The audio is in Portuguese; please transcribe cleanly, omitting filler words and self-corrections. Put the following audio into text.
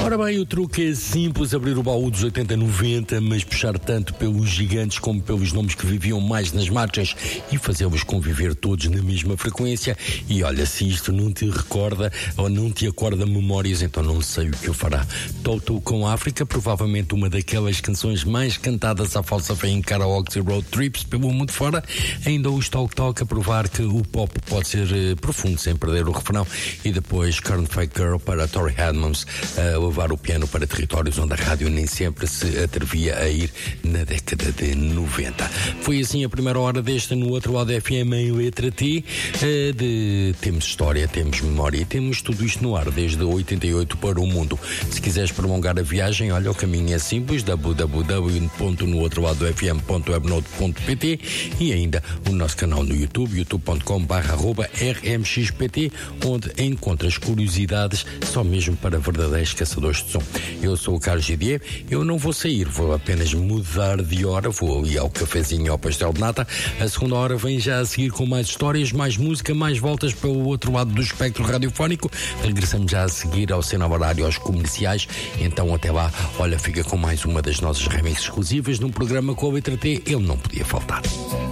Ora bem, o truque é simples, abrir o baú dos 80-90, mas puxar tanto pelos gigantes como pelos nomes que viviam mais nas margens e fazê-los conviver todos na mesma frequência. E olha, se isto não te recorda ou não te acorda memórias, então não sei o que eu fará. Toto com África, provavelmente uma daquelas canções mais cantadas à falsa fé em karaokes e road trips pelo mundo fora. Ainda os Talk Talk a provar que o pop pode ser profundo sem perder o refrão. E depois Corn Fake Girl para Tori Amos, levar o piano para territórios onde a rádio nem sempre se atrevia a ir na década de 90. Foi assim a primeira hora desta no outro lado FM em letra T. Temos história, temos memória e temos tudo isto no ar desde 88 para o mundo. Se quiseres prolongar a viagem, olha, o caminho é simples, www.nootroladofm.webnode.pt e ainda o nosso canal no YouTube, youtube.com/rmxpt, onde encontras curiosidades só mesmo para verdadeiros caçadores de som. Eu sou o Carlos Gidier, eu não vou sair, vou apenas mudar de hora, vou ali ao cafezinho, ao pastel de nata. A segunda hora vem já a seguir com mais histórias, mais música, mais voltas pelo outro lado do espectro radiofónico. Regressamos já a seguir ao cena horário, aos comerciais. Então até lá, olha, fica com mais uma das nossas remixes exclusivas num programa com a letra T, ele não podia faltar.